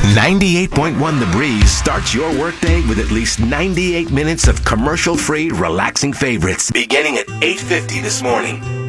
98.1 The Breeze starts your workday with at least 98 minutes of commercial-free, relaxing favorites beginning at 8:50 this morning.